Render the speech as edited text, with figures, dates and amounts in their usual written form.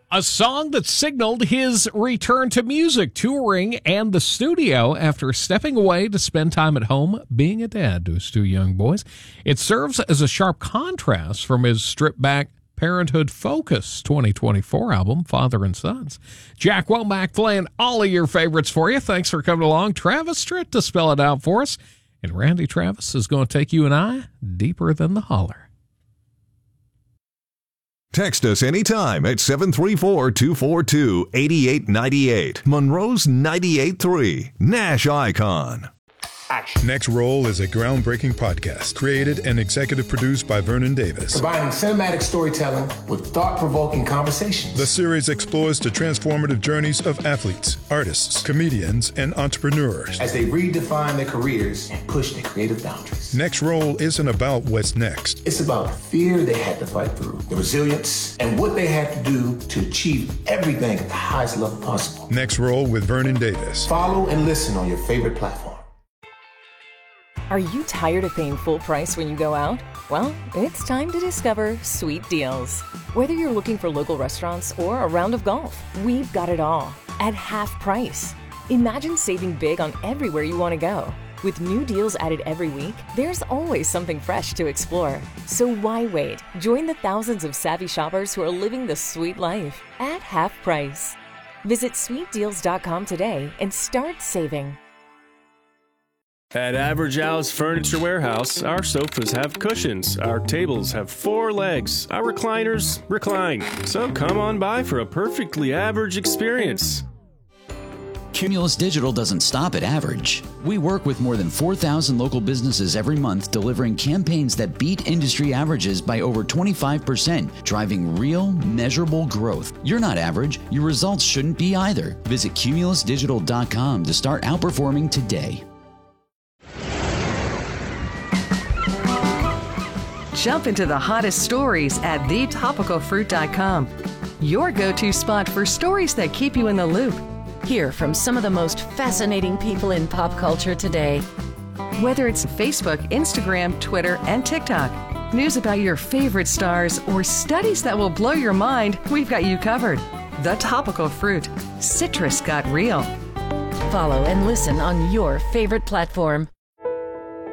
A song that signaled his return to music, touring, and the studio after stepping away to spend time at home being a dad to his two young boys. It serves as a sharp contrast from his stripped-back Parenthood Focus 2024 album, Father and Sons. Jack Womack playing all of your favorites for you. Thanks for coming along. Travis Tritt to spell it out for us. And Randy Travis is going to take you and I deeper than the holler. Text us anytime at 734-242-8898. Monroe's 98.3. Nash Icon. Action. Next Roll is a groundbreaking podcast created and executive produced by Vernon Davis. Combining cinematic storytelling with thought-provoking conversations. The series explores the transformative journeys of athletes, artists, comedians, and entrepreneurs as they redefine their careers and push their creative boundaries. Next Roll isn't about what's next. It's about the fear they had to fight through, the resilience, and what they had to do to achieve everything at the highest level possible. Next Roll with Vernon Davis. Follow and listen on your favorite platform. Are you tired of paying full price when you go out? Well, it's time to discover Sweet Deals. Whether you're looking for local restaurants or a round of golf, we've got it all at half price. Imagine saving big on everywhere you want to go. With new deals added every week, there's always something fresh to explore. So why wait? Join the thousands of savvy shoppers who are living the sweet life at half price. Visit sweetdeals.com today and start saving. At Average Al's Furniture Warehouse, our sofas have cushions, our tables have 4 legs, our recliners recline. So come on by for a perfectly average experience. Cumulus Digital doesn't stop at average. We work with more than 4,000 local businesses every month, delivering campaigns that beat industry averages by over 25%, driving real, measurable growth. You're not average. Your results shouldn't be either. Visit cumulusdigital.com to start outperforming today. Jump into the hottest stories at thetopicalfruit.com. Your go-to spot for stories that keep you in the loop. Hear from some of the most fascinating people in pop culture today. Whether it's Facebook, Instagram, Twitter, and TikTok, news about your favorite stars, or studies that will blow your mind, we've got you covered. The Topical Fruit. Citrus got real. Follow and listen on your favorite platform.